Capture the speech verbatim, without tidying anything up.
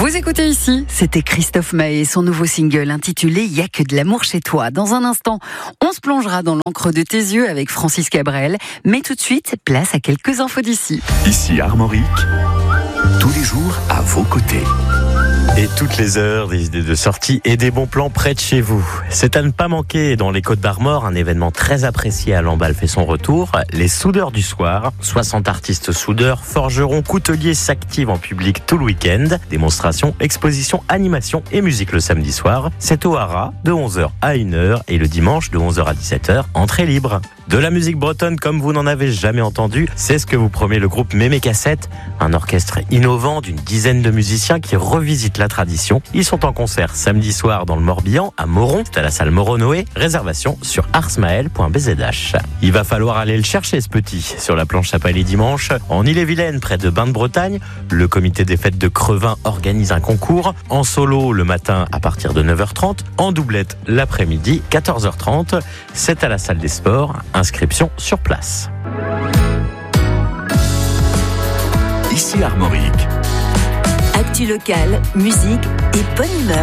Vous écoutez ici, c'était Christophe Maé, son nouveau single intitulé « Y'a que de l'amour chez toi ». Dans un instant, on se plongera dans l'encre de tes yeux avec Francis Cabrel. Mais tout de suite, place à quelques infos d'ici. Ici Armorique, tous les jours à vos côtés. Et toutes les heures, des idées de sortie et des bons plans près de chez vous. C'est à ne pas manquer dans les Côtes d'Armor, un événement très apprécié à Lamballe fait son retour. Les soudeurs du soir. soixante artistes soudeurs, forgerons, couteliers s'activent en public tout le week-end. Démonstrations, expositions, animations et musique le samedi soir. C'est au Haras de onze heures à une heure et le dimanche de onze heures à dix-sept heures, entrée libre. De la musique bretonne comme vous n'en avez jamais entendu, c'est ce que vous promet le groupe Mémé Cassette, un orchestre innovant d'une dizaine de musiciens qui revisitent la tradition. Ils sont en concert samedi soir dans le Morbihan, à Moron, c'est à la salle Moron-Noé. Réservation sur arsmael point b z h. Il va falloir aller le chercher ce petit, sur la planche à paler dimanche. En Ille-et-Vilaine, près de Bain-de-Bretagne, le comité des fêtes de Crevin organise un concours. En solo le matin à partir de neuf heures trente, en doublette l'après-midi, quatorze heures trente. C'est à la salle des sports. Inscription sur place. Ici Armorique. Actu locale, musique et bonne humeur.